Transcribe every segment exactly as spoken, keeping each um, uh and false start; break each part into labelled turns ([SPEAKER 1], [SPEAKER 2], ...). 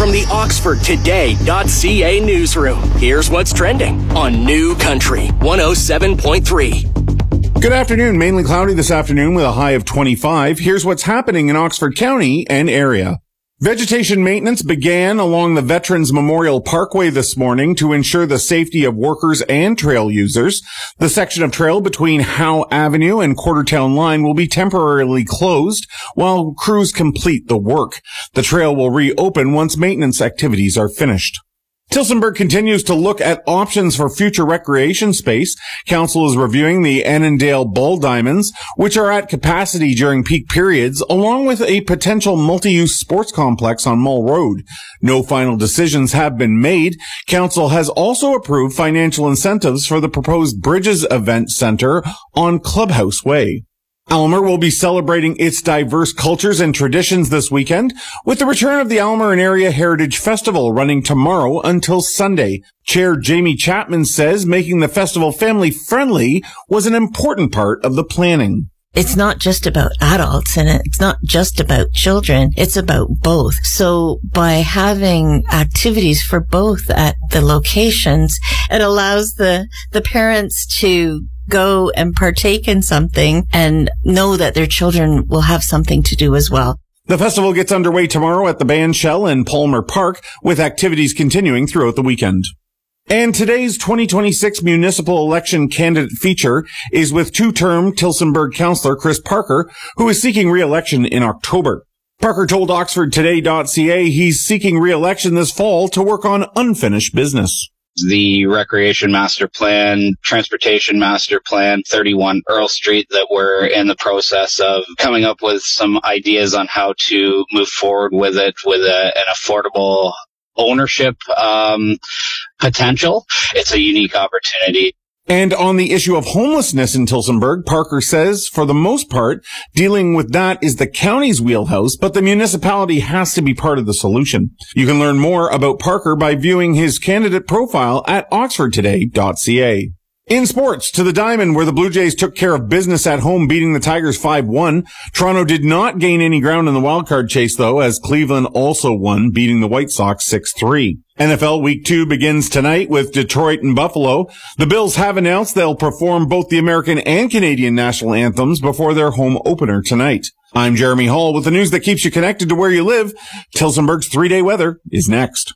[SPEAKER 1] From the Oxford Today dot C A newsroom, here's what's trending on New Country one oh seven point three.
[SPEAKER 2] Good afternoon. Mainly cloudy this afternoon with a high of twenty-five. Here's what's happening in Oxford County and area. Vegetation maintenance began along the Veterans Memorial Parkway this morning to ensure the safety of workers and trail users. The section of trail between Howe Avenue and Quartertown Line will be temporarily closed while crews complete the work. The trail will reopen once maintenance activities are finished. Tillsonburg continues to look at options for future recreation space. Council is reviewing the Annandale Ball Diamonds, which are at capacity during peak periods, along with a potential multi-use sports complex on Mull Road. No final decisions have been made. Council has also approved financial incentives for the proposed Bridges Event Center on Clubhouse Way. Aylmer will be celebrating its diverse cultures and traditions this weekend with the return of the Aylmer and Area Heritage Festival running tomorrow until Sunday. Chair Jamie Chapman says making the festival family-friendly was an important part of the planning.
[SPEAKER 3] It's not just about adults and it's not just about children. It's about both. So by having activities for both at the locations, it allows the, the parents to go and partake in something and know that their children will have something to do as well.
[SPEAKER 2] The festival gets underway tomorrow at the Bandshell in Palmer Park, with activities continuing throughout the weekend. And today's twenty twenty-six municipal election candidate feature is with two-term Tillsonburg councillor Chris Parker, who is seeking re-election in October. Parker told Oxford Today dot C A he's seeking re-election this fall to work on unfinished business.
[SPEAKER 4] The Recreation Master Plan, Transportation Master Plan, thirty-one Earl Street, that we're in the process of coming up with some ideas on how to move forward with it with a, an affordable ownership um, potential. It's a unique opportunity.
[SPEAKER 2] And on the issue of homelessness in Tillsonburg, Parker says, for the most part, dealing with that is the county's wheelhouse, but the municipality has to be part of the solution. You can learn more about Parker by viewing his candidate profile at Oxford Today dot C A. In sports, to the Diamond, where the Blue Jays took care of business at home, beating the Tigers five one. Toronto did not gain any ground in the wildcard chase, though, as Cleveland also won, beating the White Sox six three. N F L Week two begins tonight with Detroit and Buffalo. The Bills have announced they'll perform both the American and Canadian national anthems before their home opener tonight. I'm Jeremy Hall with the news that keeps you connected to where you live. Tillsonburg's three-day weather is next.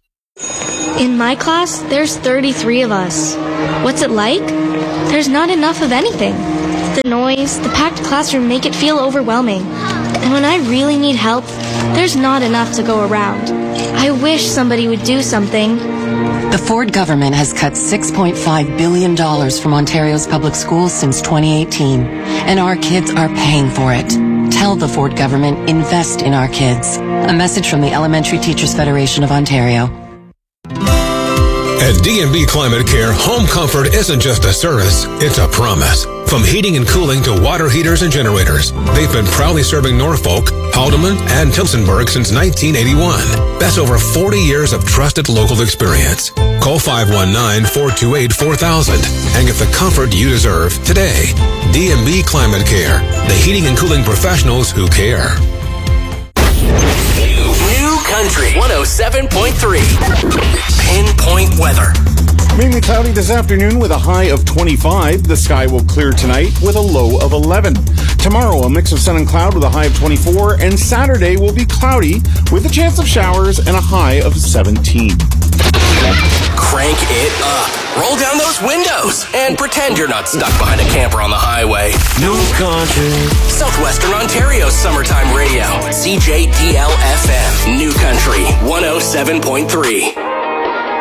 [SPEAKER 5] In my class, there's thirty-three of us. What's it like? There's not enough of anything. The noise, the packed classroom make it feel overwhelming. And when I really need help, there's not enough to go around. I wish somebody would do something.
[SPEAKER 6] The Ford government has cut six point five billion dollars from Ontario's public schools since twenty eighteen, and our kids are paying for it. Tell the Ford government, invest in our kids. A message from the Elementary Teachers Federation of Ontario.
[SPEAKER 7] At D and B Climate Care, home comfort isn't just a service, it's a promise. From heating and cooling to water heaters and generators, they've been proudly serving Norfolk, Haldimand, and Tillsonburg since nineteen eighty-one. That's over forty years of trusted local experience. Call five one nine, four two eight, four thousand and get the comfort you deserve today. D and B Climate Care, the heating and cooling professionals who care.
[SPEAKER 1] New Country one oh seven point three. Pinpoint weather.
[SPEAKER 2] Mainly cloudy this afternoon with a high of twenty-five. The sky will clear tonight with a low of eleven. Tomorrow, a mix of sun and cloud with a high of twenty-four. And Saturday will be cloudy with a chance of showers and a high of seventeen.
[SPEAKER 1] Crank it up. Roll down those windows and pretend you're not stuck behind a camper on the highway. New Country. Southwestern Ontario's summertime radio. C J D L F M. New Country one oh seven point three.